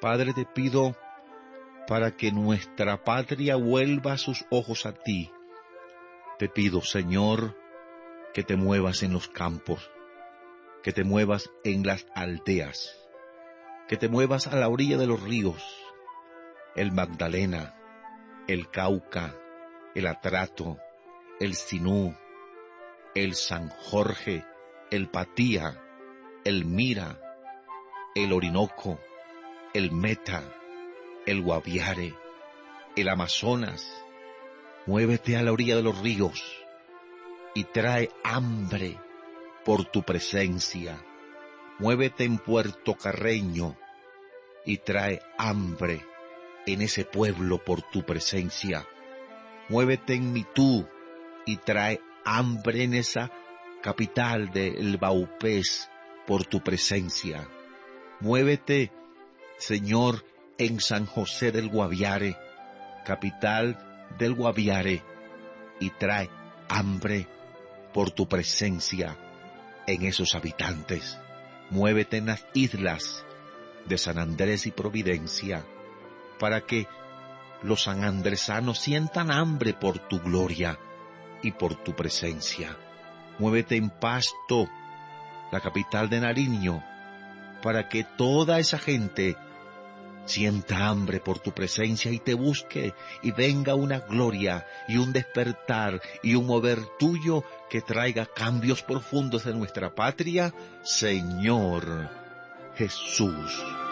Padre, te pido para que nuestra patria vuelva sus ojos a ti. Te pido, Señor, que te muevas en los campos, que te muevas en las aldeas, que te muevas a la orilla de los ríos, el Magdalena, el Cauca, el Atrato, el Sinú, el San Jorge, el Patía, el Mira, el Orinoco, el Meta, el Guaviare, el Amazonas. Muévete a la orilla de los ríos y trae hambre por tu presencia. Muévete en Puerto Carreño y trae hambre en ese pueblo por tu presencia. Muévete en Mitú y trae hambre en esa capital del Baupés por tu presencia. Muévete, Señor, en San José del Guaviare, capital del Guaviare, y trae hambre por tu presencia en esos habitantes. Muévete en las islas de San Andrés y Providencia, para que los sanandresanos sientan hambre por tu gloria y por tu presencia. Muévete en Pasto, la capital de Nariño, para que toda esa gente sienta hambre por tu presencia y te busque, y venga una gloria y un despertar y un mover tuyo que traiga cambios profundos en nuestra patria, Señor Jesús.